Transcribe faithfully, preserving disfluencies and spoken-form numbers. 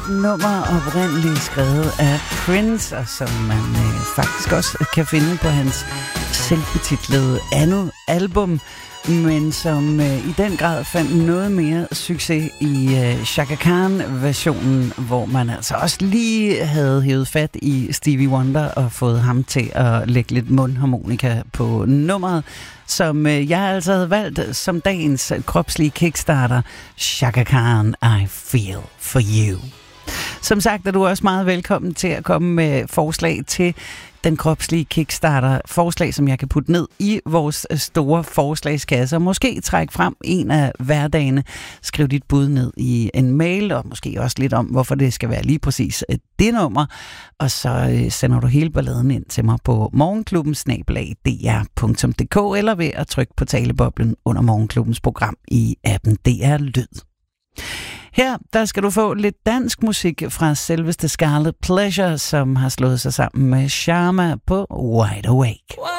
Nummer oprindeligt skrevet af Prince, og som man øh, faktisk også kan finde på hans selvbetitlede andet album, men som øh, i den grad fandt noget mere succes i øh, Chaka Khan-versionen, hvor man altså også lige havde hævet fat i Stevie Wonder og fået ham til at lægge lidt mundharmonika på nummeret, som øh, jeg altså havde valgt som dagens kropslige kickstarter, Chaka Khan, I Feel For You. Som sagt er du også meget velkommen til at komme med forslag til den kropslige kickstarter. Forslag, som jeg kan putte ned i vores store forslagskasse. Og måske trække frem en af hverdagene. Skriv dit bud ned i en mail, og måske også lidt om, hvorfor det skal være lige præcis det nummer. Og så sender du hele balladen ind til mig på morgenklubben snabel-a d r punktum d k eller ved at trykke på taleboblen under Morgenklubbens program i appen D R Lyd. Her, der skal du få lidt dansk musik fra selveste Scarlet Pleasure, som har slået sig sammen med Sharma på Wide Awake.